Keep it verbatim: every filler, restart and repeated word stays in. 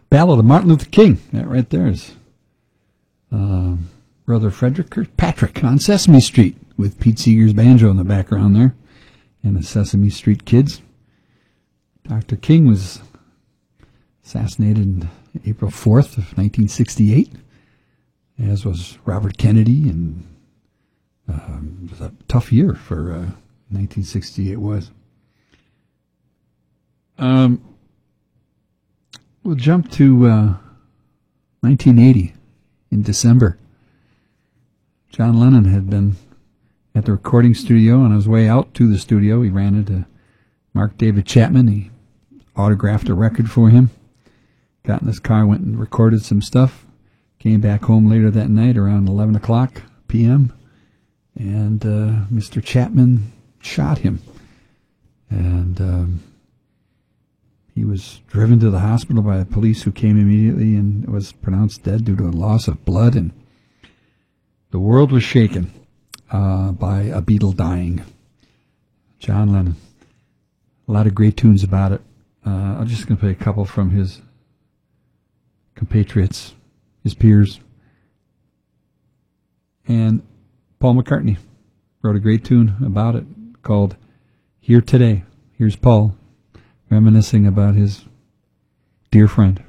Ballad of Martin Luther King. That right there is uh, Brother Frederick Kirkpatrick on Sesame Street with Pete Seeger's banjo in the background there and the Sesame Street Kids. Doctor King was assassinated April fourth of nineteen sixty-eight, as was Robert Kennedy, and uh, it was a tough year for uh, nineteen sixty-eight was. Um, we'll jump to uh, nineteen eighty in December. John Lennon had been at the recording studio. On his way out to the studio, he ran into Mark David Chapman. He autographed a record for him. Got in his car, went and recorded some stuff. Came back home later that night around eleven o'clock p m And uh, Mister Chapman shot him. And um, he was driven to the hospital by the police, who came immediately and was pronounced dead due to a loss of blood. And the world was shaken uh, by a Beatle dying. John Lennon. A lot of great tunes about it. Uh, I'm just going to play a couple from his compatriots, his peers. And Paul McCartney wrote a great tune about it called Here Today. Here's Paul reminiscing about his dear friend.